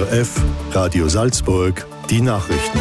ORF, Radio Salzburg, die Nachrichten.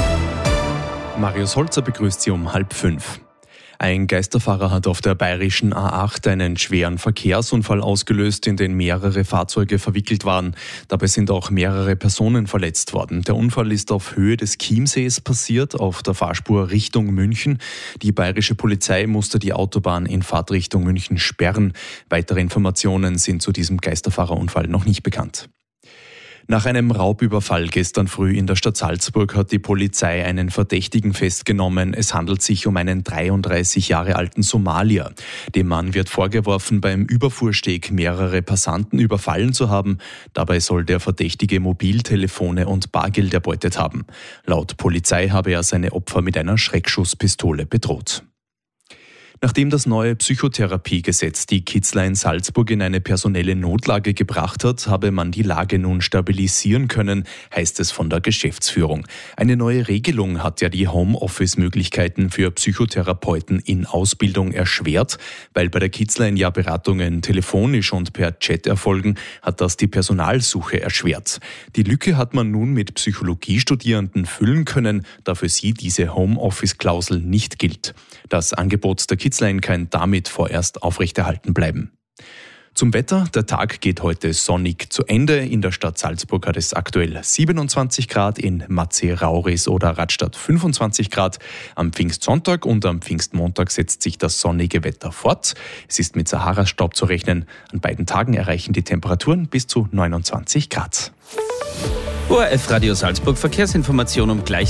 Marius Holzer begrüßt Sie um 4:30. Ein Geisterfahrer hat auf der bayerischen A8 einen schweren Verkehrsunfall ausgelöst, in den mehrere Fahrzeuge verwickelt waren. Dabei sind auch mehrere Personen verletzt worden. Der Unfall ist auf Höhe des Chiemsees passiert, auf der Fahrspur Richtung München. Die bayerische Polizei musste die Autobahn in Fahrtrichtung München sperren. Weitere Informationen sind zu diesem Geisterfahrerunfall noch nicht bekannt. Nach einem Raubüberfall gestern früh in der Stadt Salzburg hat die Polizei einen Verdächtigen festgenommen. Es handelt sich um einen 33 Jahre alten Somalier. Dem Mann wird vorgeworfen, beim Überfuhrsteg mehrere Passanten überfallen zu haben. Dabei soll der Verdächtige Mobiltelefone und Bargeld erbeutet haben. Laut Polizei habe er seine Opfer mit einer Schreckschusspistole bedroht. Nachdem das neue Psychotherapiegesetz die Kitzler in Salzburg in eine personelle Notlage gebracht hat, habe man die Lage nun stabilisieren können, heißt es von der Geschäftsführung. Eine neue Regelung hat ja die Homeoffice-Möglichkeiten für Psychotherapeuten in Ausbildung erschwert. Weil bei der Kitzler ja Beratungen telefonisch und per Chat erfolgen, hat das die Personalsuche erschwert. Die Lücke hat man nun mit Psychologiestudierenden füllen können, da für sie diese Homeoffice-Klausel nicht gilt. Das Angebot der Kitzler kann damit vorerst aufrechterhalten bleiben. Zum Wetter. Der Tag geht heute sonnig zu Ende. In der Stadt Salzburg hat es aktuell 27 Grad, in Matzeh, Rauris oder Radstadt 25 Grad. Am Pfingstsonntag und am Pfingstmontag setzt sich das sonnige Wetter fort. Es ist mit Sahara-Staub zu rechnen. An beiden Tagen erreichen die Temperaturen bis zu 29 Grad. ORF Radio Salzburg Verkehrsinformation um gleich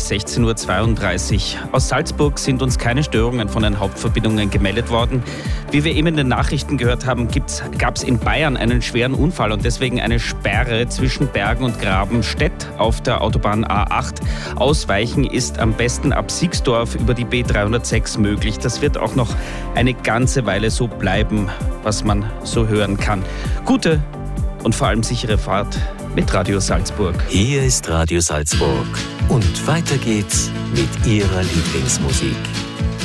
16:32 Uhr. Aus Salzburg sind uns keine Störungen von den Hauptverbindungen gemeldet worden. Wie wir eben in den Nachrichten gehört haben, gab es in Bayern einen schweren Unfall und deswegen eine Sperre zwischen Bergen und Grabenstedt auf der Autobahn A8. Ausweichen ist am besten ab Siegsdorf über die B306 möglich. Das wird auch noch eine ganze Weile so bleiben, was man so hören kann. Gute und vor allem sichere Fahrt mit Radio Salzburg. Hier ist Radio Salzburg und weiter geht's mit Ihrer Lieblingsmusik.